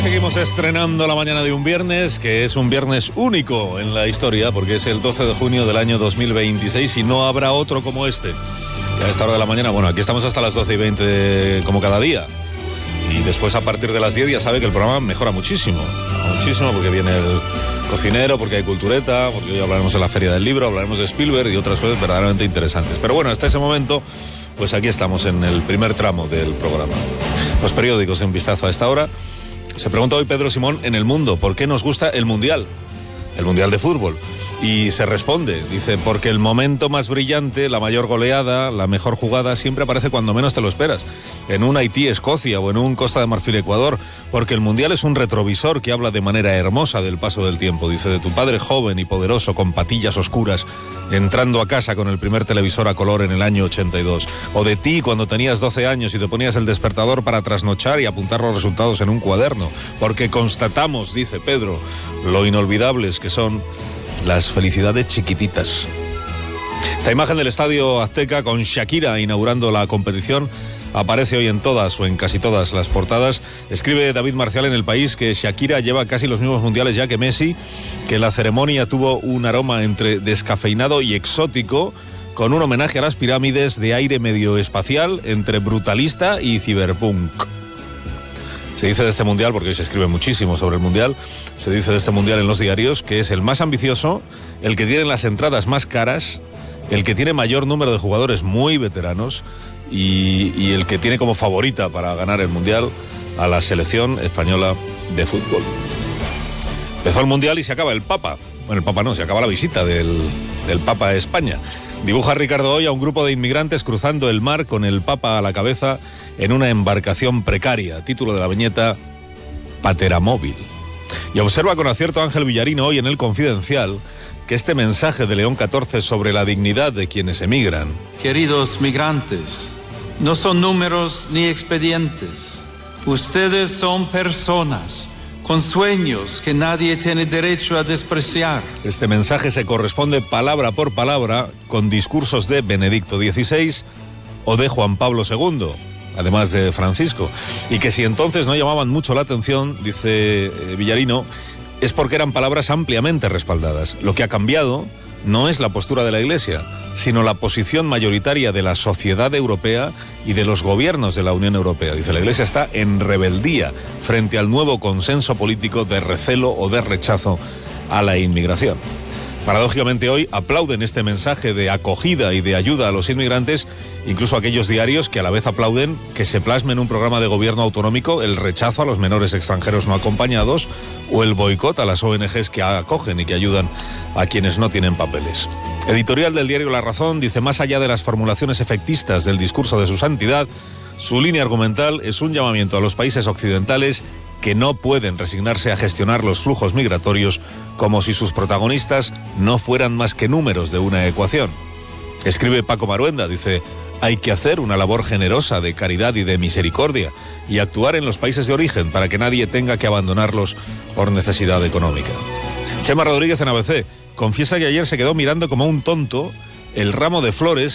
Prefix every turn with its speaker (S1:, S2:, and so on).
S1: Seguimos estrenando la mañana de un viernes, que es un viernes único en la historia, porque es el 12 de junio del año 2026 y no habrá otro como este. Y a esta hora de la mañana, bueno, aquí estamos hasta las 12:20 como cada día. Y después a partir de las 10 ya sabe que el programa mejora muchísimo, porque viene el cocinero, porque hay cultureta, porque hoy hablaremos de la Feria del Libro, hablaremos de Spielberg y otras cosas verdaderamente interesantes. Pero bueno, hasta ese momento, pues aquí estamos en el primer tramo del programa. Los periódicos en vistazo a esta hora. Se pregunta hoy Pedro Simón en El Mundo, ¿por qué nos gusta el Mundial de fútbol? Y se responde, dice, porque el momento más brillante, la mayor goleada, la mejor jugada siempre aparece cuando menos te lo esperas, en un Haití-Escocia o en un Costa de Marfil-Ecuador, porque el Mundial es un retrovisor que habla de manera hermosa del paso del tiempo, dice, de tu padre joven y poderoso con patillas oscuras, entrando a casa con el primer televisor a color en el año 82, o de ti cuando tenías 12 años y te ponías el despertador para trasnochar y apuntar los resultados en un cuaderno, porque constatamos, dice Pedro, lo inolvidables que son las felicidades chiquititas. Esta imagen del Estadio Azteca con Shakira inaugurando la competición aparece hoy en todas o en casi todas las portadas. Escribe David Marcial en El País que Shakira lleva casi los mismos mundiales ya que Messi, que la ceremonia tuvo un aroma entre descafeinado y exótico, con un homenaje a las pirámides de aire medio espacial entre brutalista y ciberpunk. Se dice de este mundial, porque hoy se escribe muchísimo sobre el mundial, se dice de este mundial en los diarios que es el más ambicioso, el que tiene las entradas más caras, el que tiene mayor número de jugadores muy veteranos y el que tiene como favorita para ganar el mundial a la selección española de fútbol. Empezó el mundial y se acaba el Papa. Bueno, el Papa no, se acaba la visita del Papa a España. Dibuja Ricardo hoy a un grupo de inmigrantes cruzando el mar con el Papa a la cabeza en una embarcación precaria. Título de la viñeta, Pateramóvil. Y observa con acierto Ángel Villarino hoy en El Confidencial que este mensaje de León XIV sobre la dignidad de quienes emigran.
S2: Queridos migrantes, no son números ni expedientes. Ustedes son personas con sueños que nadie tiene derecho a despreciar.
S1: Este mensaje se corresponde palabra por palabra con discursos de Benedicto XVI o de Juan Pablo II, además de Francisco, y que si entonces no llamaban mucho la atención, dice Villarino, es porque eran palabras ampliamente respaldadas. Lo que ha cambiado no es la postura de la Iglesia, sino la posición mayoritaria de la sociedad europea y de los gobiernos de la Unión Europea. Dice, la Iglesia está en rebeldía frente al nuevo consenso político de recelo o de rechazo a la inmigración. Paradójicamente hoy aplauden este mensaje de acogida y de ayuda a los inmigrantes, incluso aquellos diarios que a la vez aplauden que se plasme en un programa de gobierno autonómico el rechazo a los menores extranjeros no acompañados o el boicot a las ONGs que acogen y que ayudan a quienes no tienen papeles. Editorial del diario La Razón dice, más allá de las formulaciones efectistas del discurso de su santidad, su línea argumental es un llamamiento a los países occidentales que no pueden resignarse a gestionar los flujos migratorios como si sus protagonistas no fueran más que números de una ecuación. Escribe Paco Maruenda, dice, hay que hacer una labor generosa de caridad y de misericordia y actuar en los países de origen para que nadie tenga que abandonarlos por necesidad económica. Chema Rodríguez en ABC confiesa que ayer se quedó mirando como un tonto el ramo de flores